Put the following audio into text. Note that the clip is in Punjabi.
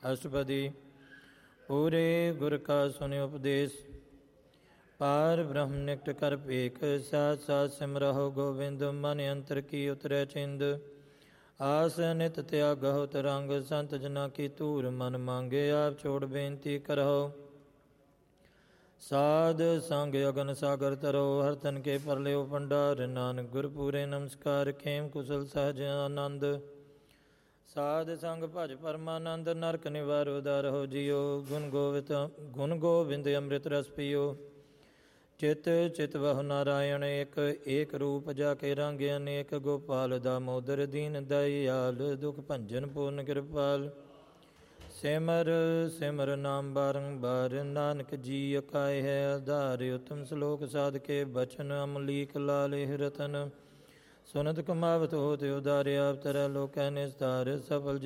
ਅਸ਼ਟਪਦੀ। ਪੂਰੇ ਗੁਰ ਕਾ ਸੁਨਿ ਉਪਦੇਸ਼, ਪਾਰ ਬ੍ਰਹਮ ਨਿਕਟ ਕਰ ਭੇਖ। ਸਾਥ ਸਾਥ ਸਿਮਰਹੁ ਗੋਬਿੰਦ, ਮਨ ਅੰਤਰ ਕੀ ਉਤਰੈ ਚਿੰਦ। ਆਸ ਨਿਤ ਤਿਆਗਹੁ ਤਰੰਗ, ਸੰਤ ਜਨਾ ਕੀ ਧੂਰ ਮਨ ਮੰਗੇ। ਆਪ ਛੋੜ ਬੇਨਤੀ ਕਰਹੁ, ਸਾਧ ਸੰਗ ਅਗਨ ਸਾਗਰ ਤਰੋ। ਹਰ ਤਨ ਕੇ ਪਰਲਿਓ ਭੰਡਾਰ, ਨਾਨਕ ਗੁਰ ਪੂਰੇ ਨਮਸਕਾਰ। ਖੇਮ ਕੁਸਲ ਸਹਜ ਆਨੰਦ, ਸਾਧ ਸੰਗ ਭਜ ਪਰਮਾਨੰਦ। ਨਰਕ ਨਿਵਾਰ ਉਦਾਰਹੁ ਜੀਓ, ਗੁਣ ਗੋਬਿੰਦ ਅੰਮ੍ਰਿਤ ਰਸ ਪੀਓ। ਚਿਤ ਚਿਤ ਵਹੁ ਨਾਰਾਇਣ ਏਕ, ਏਕ ਰੂਪ ਜਾ ਕੇ ਰੰਗ ਅਨੇਕ। ਗੋਪਾਲ ਦਾਮੋਦਰ ਦੀਨ ਦਇਆਲ, ਦੁਖ ਭੰਜਨ ਪੂਰਨ ਕਿਰਪਾਲ। ਸਿਮਰ ਸਿਮਰ ਨਾਮ ਬਾਰੰਬਾਰ, ਨਾਨਕ ਜੀ ਕਾਇ ਹੈ ਆਧਾਰ। ਉਤਮ ਸ਼ਲੋਕ ਸਾਧ ਕੇ ਬਚਨ, ਅਮਲੀਕ ਲਾਲੇ ਰਤਨ। ਸੁਨਤ ਕਮਾਵਤ ਹੋਤ ਉਦਾਰੇ, ਆਪ ਤਰੈ ਲੋਕੈ ਨਿਸਤਾਰ। ਸਫਲ